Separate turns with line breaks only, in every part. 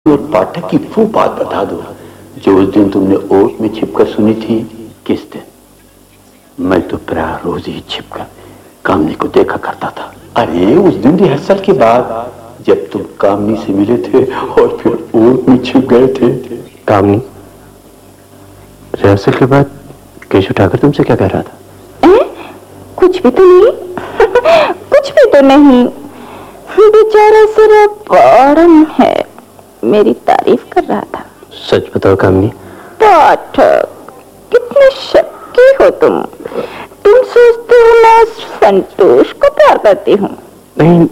और पाठक की वो बात बता दो जो उस दिन तुमने ओट में छिपकर सुनी थी। किस दिन? मैं तो प्राय रोज ही छिपकर कामनी को देखा करता था। अरे उस दिन रिहर्सल के बाद जब तुम कामनी से मिले थे और फिर ओट में छिप गए थे।
कामनी रिहर्सल के बाद केशव ठाकर तुमसे क्या कह रहा था?
कुछ भी तो नहीं कुछ भी तो नहीं। बेचारा सिर्फ औरन है, मेरी तारीफ कर रहा था।
सच बताओ कामनी।
पाठक, कितने शक्की हो तुम सोचते हो मैं संतोष को प्यार करती हूँ।
नहीं,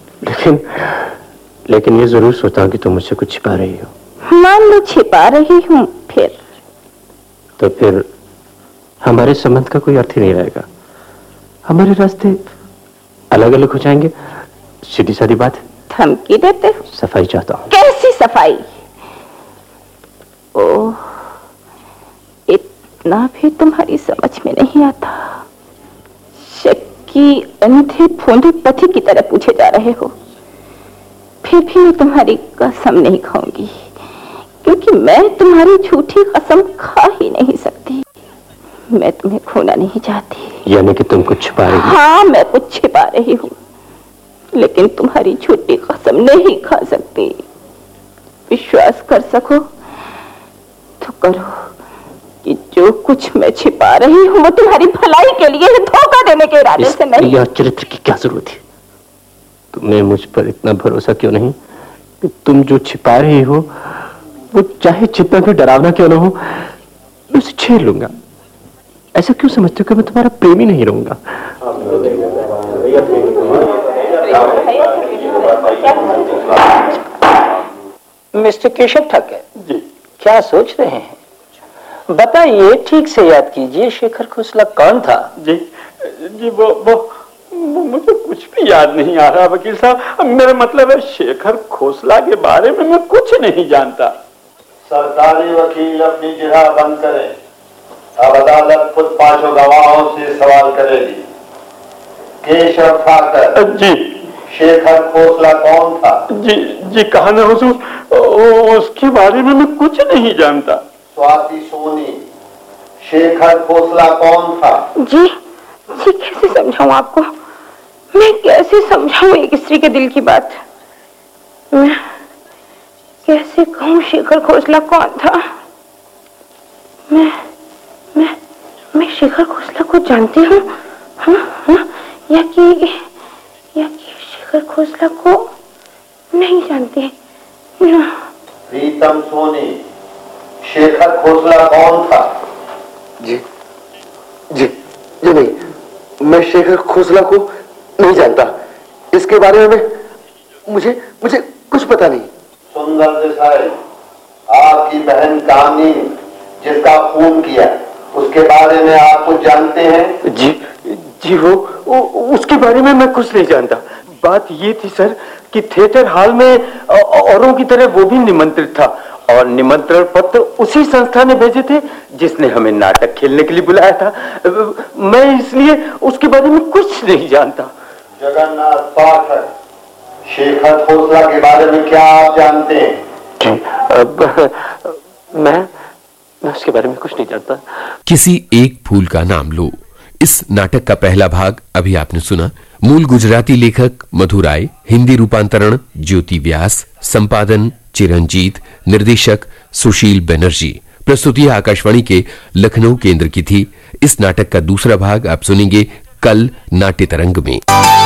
लेकिन ये जरूर सोचता हूँ कि तुम मुझसे कुछ छिपा रही हो।
मान लो छिपा रही हूँ,
फिर हमारे संबंध का कोई अर्थ ही नहीं रहेगा। हमारे रास्ते अलग अलग हो जाएंगे। सीधी सादी बात।
धमकी देते हो?
सफाई चाहता हूँ।
कैसी सफाई? ओह, इतना भी तुम्हारी समझ में नहीं आता। शक्की अंधे फूंदे पति की तरह पूछे जा रहे हो। फिर भी मैं तुम्हारी कसम नहीं खाऊंगी, क्योंकि मैं तुम्हारी झूठी कसम खा ही नहीं सकती। मैं तुम्हें खोना नहीं चाहती।
यानी कि तुम कुछ छिपा रही हो?
हाँ, मैं कुछ छिपा रही हूँ, लेकिन तुम्हारी झूठी कसम नहीं खा सकती। विश्वास कर सको तो करो कि जो कुछ मैं छिपा रही हूँ वो तुम्हारी भलाई के लिए है, धोखा देने के इरादे से नहीं।
यह चरित्र की क्या जरूरत है? तुम्हें मुझ पर इतना भरोसा क्यों नहीं कि तुम जो छिपा रही हो वो चाहे जितना भी डरावना क्यों ना हो, मैं उसे छेड़ लूंगा। ऐसा क्यों समझते हो कि मैं तुम्हारा प्रेमी नहीं रहूंगा?
मिस्टर केशव ठाकर जी, क्या सोच रहे हैं? बताइए, ठीक से याद कीजिए, शेखर खोसला कौन था?
जी जी वो मुझे कुछ भी याद नहीं आ रहा वकील साहब। मेरा मतलब है शेखर खोसला के बारे में मैं कुछ नहीं जानता।
सरकारी वकील अपनी जिरह बंद करें। अब अदालत खुद पांचों गवाहों से सवाल करेगी। केशव ठाकर
जी,
शेखर खोसला कौन था?
जी कहा ना हुजूर, उसके बारे में मैं कुछ नहीं जानता।
स्वाति सोनी, शेखर खोसला कौन था?
जी कैसे समझाऊं आपको? मैं कैसे समझाऊं एक स्त्री के दिल की बात? मैं कैसे कहूं शेखर खोसला कौन था? मैं शेखर खोसला को जानती हूँ, या कि शेखर खोसला को नहीं जानती।
प्रीतम सोनी, शेखर खोसला कौन था?
जी नहीं, मैं शेखर खोसला को नहीं जानता। इसके बारे में मुझे कुछ पता नहीं।
सुंदर देसाई, आपकी बहन कामनी जिसका खून किया, उसके बारे में आप कुछ जानते हैं?
जी वो उसके बारे में मैं कुछ नहीं जानता। बात ये थी सर कि थिएटर हॉल में औरों की तरह वो भी निमंत्रित था, और निमंत्रण पत्र उसी संस्था ने भेजे थे जिसने हमें नाटक खेलने के लिए बुलाया था। मैं इसलिए उसके बारे में कुछ नहीं जानता।
जगन्नाथ पाठक, शेखर खोसला के बारे में क्या आप जानते हैं?
मैं उसके बारे में कुछ नहीं जानता।
किसी एक फूल का नाम लो। इस नाटक का पहला भाग अभी आपने सुना। मूल गुजराती लेखक मधु राय, हिंदी रूपांतरण ज्योति व्यास, संपादन चिरंजीत, निर्देशक सुशील बनर्जी। प्रस्तुति आकाशवाणी के लखनऊ केंद्र की थी। इस नाटक का दूसरा भाग आप सुनेंगे कल नाट्य तरंग में।